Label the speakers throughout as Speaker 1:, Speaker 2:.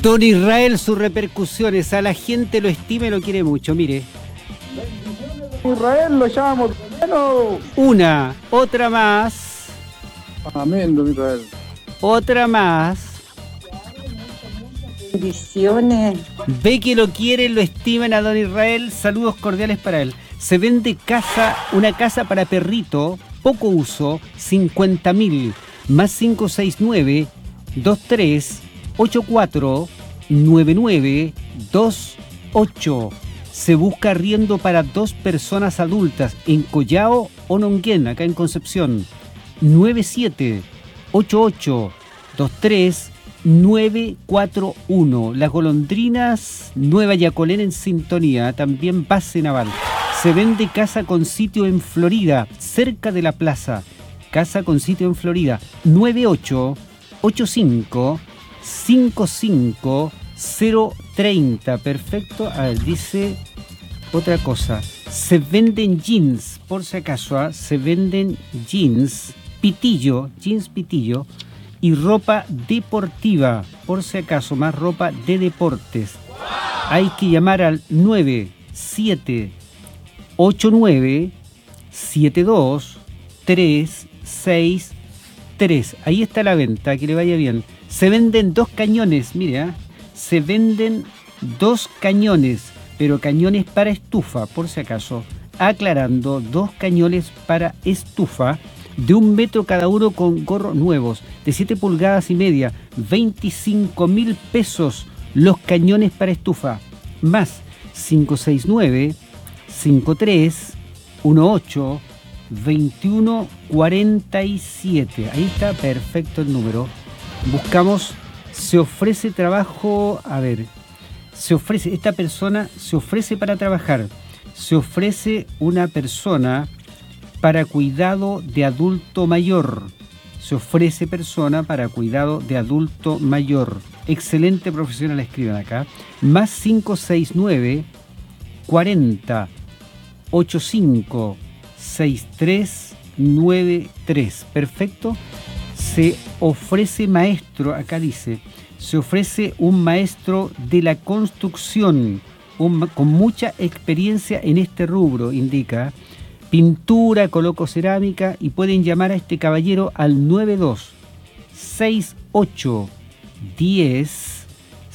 Speaker 1: Don Israel, sus repercusiones, a la gente lo estima y lo quiere mucho, mire.
Speaker 2: Israel, lo llamamos. Bueno.
Speaker 1: Una, otra más.
Speaker 2: Amén, don Israel.
Speaker 1: Otra más.
Speaker 3: Bendiciones.
Speaker 1: Ve que lo quieren, lo estiman a Don Israel. Saludos cordiales para él. Se vende una casa para perrito, poco uso, 50.000, más 569 23 84 99 28. Se busca arriendo para 2 personas adultas en Collao o Nonguén, acá en Concepción. 97 88 23 941. Las Golondrinas, Nueva Yacolén en sintonía, también base naval. Se vende casa con sitio en Florida, cerca de la plaza. Casa con sitio en Florida, 98 85 55 030. Perfecto. A ver, dice otra cosa. Se venden jeans, por si acaso, se venden jeans pitillo y ropa deportiva, por si acaso, más ropa de deportes. Hay que llamar al 9789 72 363. Ahí está la venta, que le vaya bien. Se venden 2 cañones, mire, se venden 2 cañones, pero cañones para estufa, por si acaso. Aclarando, 2 cañones para estufa, de 1 metro cada uno con gorros nuevos, de 7 pulgadas y media, 25.000 pesos los cañones para estufa, más 569 53 18 21 47. Ahí está, perfecto el número. Buscamos, se ofrece trabajo, a ver, esta persona se ofrece para trabajar, se ofrece una persona para cuidado de adulto mayor, se ofrece persona para cuidado de adulto mayor, excelente profesional, escriban acá, más 569 40 85 6393, perfecto. Se ofrece maestro, acá dice, se ofrece un maestro de la construcción con mucha experiencia en este rubro, indica, pintura, coloco cerámica, y pueden llamar a este caballero al 92 68 10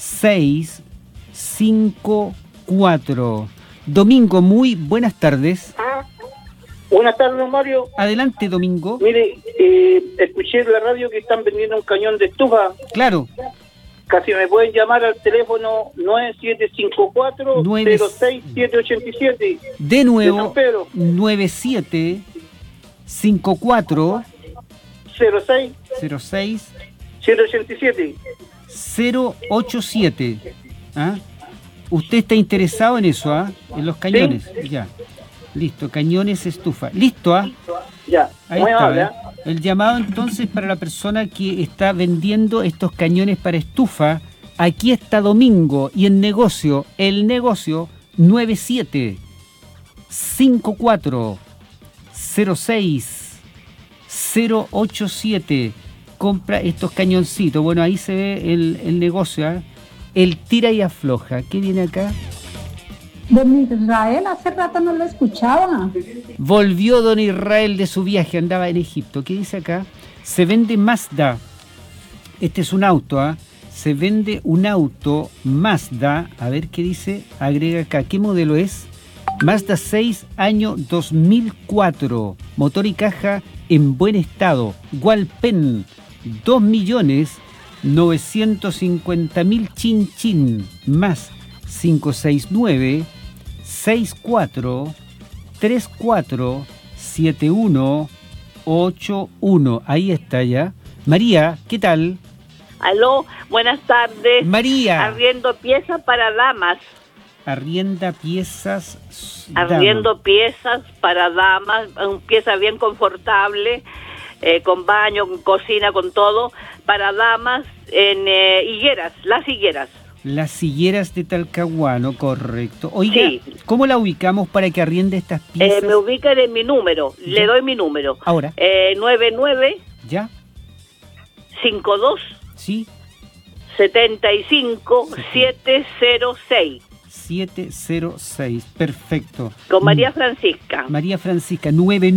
Speaker 1: 654. Domingo, muy buenas tardes.
Speaker 4: Buenas tardes, don Mario.
Speaker 1: Adelante, Domingo.
Speaker 4: Mire, escuché en la radio que están vendiendo un cañón de estufa.
Speaker 1: Claro.
Speaker 4: Casi me pueden llamar al teléfono 9754-06787.
Speaker 1: De nuevo, 9754
Speaker 4: 06 787
Speaker 1: 087. ¿Ah? ¿Usted está interesado en eso, en los cañones? Sí. Ya. Listo, cañones estufa. ¿Listo,
Speaker 4: Ya.
Speaker 1: Ahí está, El llamado entonces para la persona que está vendiendo estos cañones para estufa. Aquí está Domingo y el negocio 97 54 06 087. Compra estos cañoncitos. Bueno, ahí se ve el negocio, El tira y afloja. ¿Qué viene acá?
Speaker 3: Don Israel, hace rato no lo escuchaba.
Speaker 1: Volvió Don Israel de su viaje, andaba en Egipto. ¿Qué dice acá? Se vende Mazda. Este es un auto, Se vende un auto Mazda. A ver qué dice. Agrega acá. ¿Qué modelo es? Mazda 6, año 2004. Motor y caja en buen estado. Walpen. 2.950.000 chin chin. Más 569 64 34 71 81. Ahí está ya. María, ¿qué tal?
Speaker 5: Aló, buenas tardes.
Speaker 1: María.
Speaker 5: Arriendo piezas para damas.
Speaker 1: Arrienda piezas.
Speaker 5: Arriendo piezas para damas, piezas bien confortables, con baño, con cocina, con todo, para damas en higueras, las higueras.
Speaker 1: Las silleras de Talcahuano, correcto. Oiga,
Speaker 5: sí.
Speaker 1: ¿Cómo la ubicamos para que arriende estas piezas?
Speaker 5: Me ubican en mi número,
Speaker 1: ¿Ya?
Speaker 5: Le doy mi número.
Speaker 1: Ahora.
Speaker 5: 99.
Speaker 1: ¿Ya?
Speaker 5: 52.
Speaker 1: Sí.
Speaker 5: 75 706.
Speaker 1: 706, perfecto.
Speaker 5: Con María Francisca.
Speaker 1: María Francisca,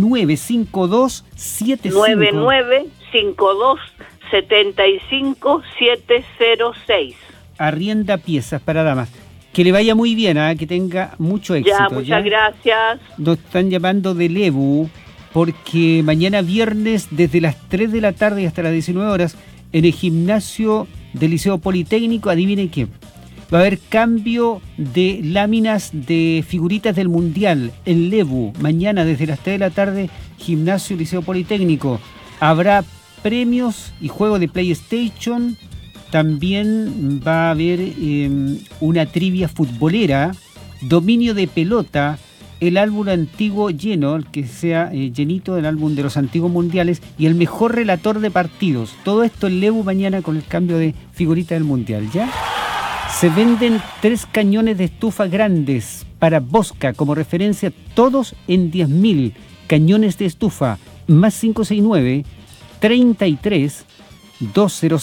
Speaker 1: 995275.
Speaker 5: 9952 75 706.
Speaker 1: Arrienda piezas para damas. Que le vaya muy bien, que tenga mucho éxito.
Speaker 5: Ya, muchas gracias.
Speaker 1: Nos están llamando de Lebu, porque mañana viernes, desde las 3 de la tarde y hasta las 19 horas, en el gimnasio del Liceo Politécnico, adivinen qué, va a haber cambio de láminas de figuritas del Mundial en Lebu. Mañana, desde las 3 de la tarde, gimnasio Liceo Politécnico. Habrá premios y juego de PlayStation. También va a haber una trivia futbolera, dominio de pelota, el álbum antiguo lleno, el que sea llenito del álbum de los antiguos mundiales, y el mejor relator de partidos. Todo esto en Lebu mañana con el cambio de figurita del mundial, ¿ya? Se venden 3 cañones de estufa grandes para Bosca, como referencia, todos en 10.000 cañones de estufa, más 569 33 200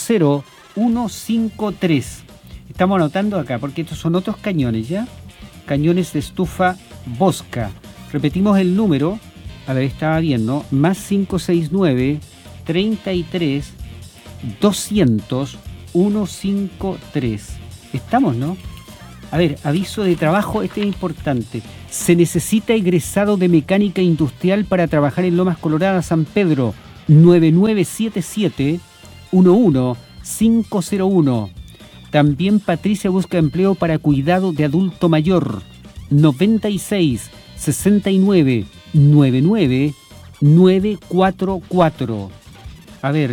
Speaker 1: 153. Estamos anotando acá porque estos son otros cañones, ¿ya? Cañones de estufa Bosca. Repetimos el número. A ver, estaba viendo. Más 569 33 200 153. Estamos, ¿no? A ver, aviso de trabajo, este es importante. Se necesita egresado de mecánica industrial para trabajar en Lomas Coloradas, San Pedro. 9977 11501. También Patricia busca empleo para cuidado de adulto mayor. 96 69 99 944. A ver,